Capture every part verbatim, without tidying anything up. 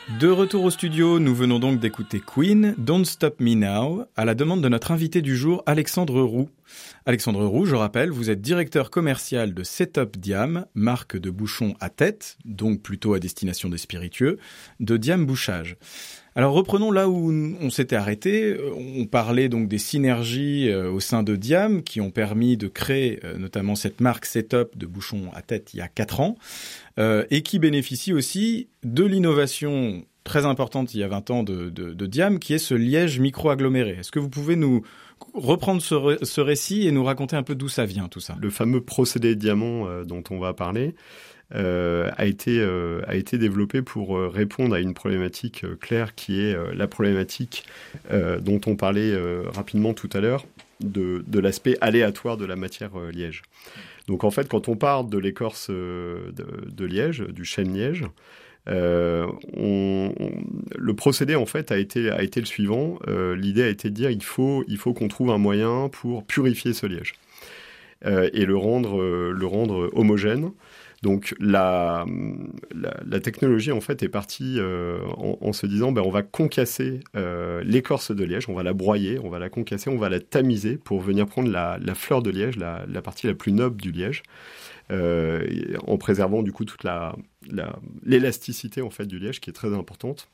De retour au studio, nous venons donc d'écouter Queen, Don't Stop Me Now, à la demande de notre invité du jour, Alexandre Roux. Alexandre Roux, je rappelle, vous êtes directeur commercial de Setup Diam, marque de bouchons à tête, donc plutôt à destination des spiritueux, de Diam Bouchage. Alors reprenons là où on s'était arrêté. On parlait donc des synergies au sein de Diam qui ont permis de créer notamment cette marque Setup de bouchons à tête il y a quatre ans euh, et qui bénéficie aussi de l'innovation très importante il y a vingt ans de, de, de Diam qui est ce liège micro-aggloméré. Est-ce que vous pouvez nous reprendre ce, ré, ce récit et nous raconter un peu d'où ça vient tout ça ? Le fameux procédé diamant euh, dont on va parler Euh, a été euh, a été développé pour euh, répondre à une problématique euh, claire qui est euh, la problématique euh, dont on parlait euh, rapidement tout à l'heure de, de l'aspect aléatoire de la matière euh, liège. Donc en fait, quand on part de l'écorce euh, de, de liège, du chêne liège, euh, on, on, le procédé en fait a été a été le suivant. Euh, l'idée a été de dire il faut il faut qu'on trouve un moyen pour purifier ce liège euh, et le rendre euh, le rendre homogène. Donc la, la, la technologie en fait est partie euh, en, en se disant ben, on va concasser euh, l'écorce de liège, on va la broyer, on va la concasser, on va la tamiser pour venir prendre la, la fleur de liège, la, la partie la plus noble du liège, euh, en préservant du coup toute la, la, l'élasticité en fait du liège qui est très importante.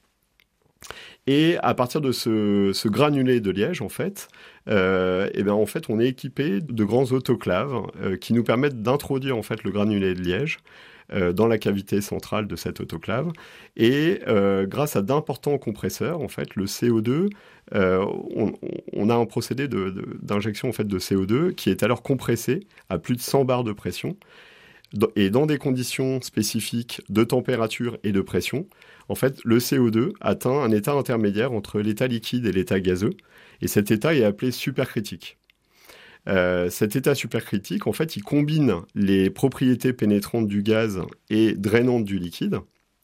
Et à partir de ce, ce granulé de liège, en fait, euh, et ben en fait, on est équipé de grands autoclaves euh, qui nous permettent d'introduire en fait le granulé de liège euh, dans la cavité centrale de cette autoclave. Et euh, grâce à d'importants compresseurs, en fait, le C O deux, euh, on, on a un procédé de, de, d'injection en fait de C O deux qui est alors compressé à plus de cent bars de pression. Et dans des conditions spécifiques de température et de pression, en fait, le C O deux atteint un état intermédiaire entre l'état liquide et l'état gazeux. Et cet état est appelé supercritique. Euh, cet état supercritique, en fait, il combine les propriétés pénétrantes du gaz et drainantes du liquide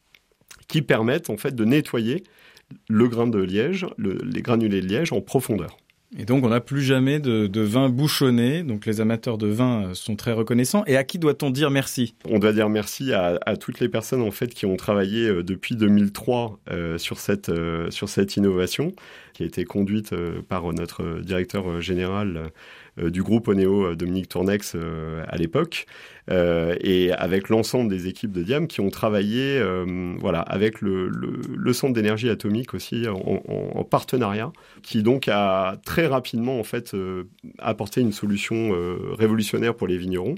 qui permettent, en fait, de nettoyer le grain de liège, le, les granulés de liège en profondeur. Et donc, on n'a plus jamais de, de vin bouchonné. Donc, les amateurs de vin sont très reconnaissants. Et à qui doit-on dire merci ? On doit dire merci à, à toutes les personnes en fait qui ont travaillé euh, depuis deux mille trois euh, sur cette euh, sur cette innovation qui a été conduite euh, par notre directeur général euh, du groupe Oneo, Dominique Tournex, euh, à l'époque, euh, et avec l'ensemble des équipes de Diam qui ont travaillé, euh, voilà, avec le, le, le centre d'énergie atomique aussi en, en, en partenariat, qui donc a très rapidement en fait euh, apporté une solution euh, révolutionnaire pour les vignerons.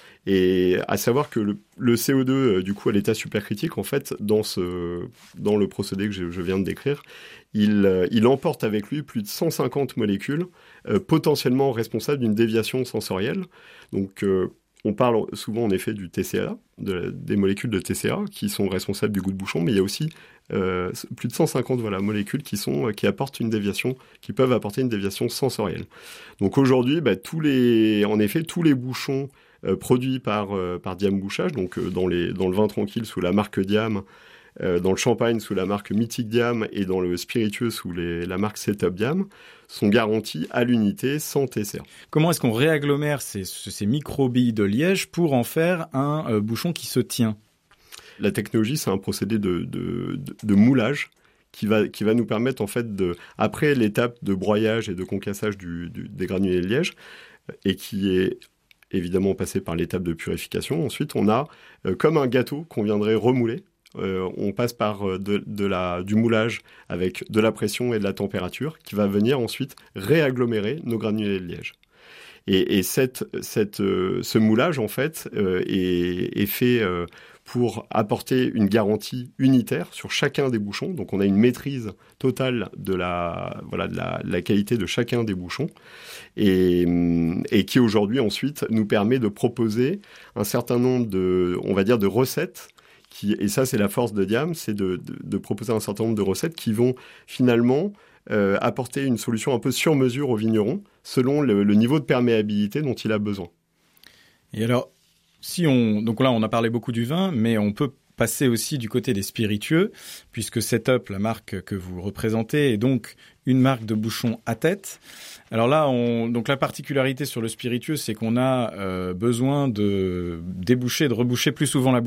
Et à savoir que le, le C O deux, euh, du coup, à l'état supercritique, en fait, dans, ce, dans le procédé que je, je viens de décrire, il, euh, il emporte avec lui plus de cent cinquante molécules euh, potentiellement responsables d'une déviation sensorielle. Donc, euh, on parle souvent, en effet, du T C A, de, des molécules de T C A qui sont responsables du goût de bouchon, mais il y a aussi euh, plus de cent cinquante voilà, molécules qui, sont, qui apportent une déviation, qui peuvent apporter une déviation sensorielle. Donc, aujourd'hui, bah, tous les, en effet, tous les bouchons Euh, produit par, euh, par Diam Bouchage, donc euh, dans, les, dans le vin tranquille sous la marque Diam, euh, dans le champagne sous la marque Mythique Diam et dans le spiritueux sous les, la marque Setup Diam, sont garantis à l'unité sans T C A. Comment est-ce qu'on réagglomère ces, ces micro-billes de liège pour en faire un euh, bouchon qui se tient ? La technologie, c'est un procédé de, de, de, de moulage qui va, qui va nous permettre, en fait, de, après l'étape de broyage et de concassage du, du, des granulés de liège, et qui est évidemment passé par l'étape de purification. Ensuite, on a, euh, comme un gâteau qu'on viendrait remouler, euh, on passe par de, de la, du moulage avec de la pression et de la température qui va venir ensuite réagglomérer nos granulés de liège. Et, et cette, cette, euh, ce moulage, en fait, euh, est, est fait euh, pour apporter une garantie unitaire sur chacun des bouchons. Donc, on a une maîtrise totale de la, voilà, de la, de la qualité de chacun des bouchons et, et qui, aujourd'hui, ensuite, nous permet de proposer un certain nombre de, on va dire, de recettes. Qui, et ça, c'est la force de Diam, c'est de, de, de proposer un certain nombre de recettes qui vont finalement Euh, apporter une solution un peu sur mesure au vigneron selon le, le niveau de perméabilité dont il a besoin. Et alors, si on, donc là, on a parlé beaucoup du vin, mais on peut passer aussi du côté des spiritueux, puisque Setup, la marque que vous représentez, est donc une marque de bouchons à tête. Alors là, on, donc la particularité sur le spiritueux, c'est qu'on a euh, besoin de déboucher, de reboucher plus souvent la bouche.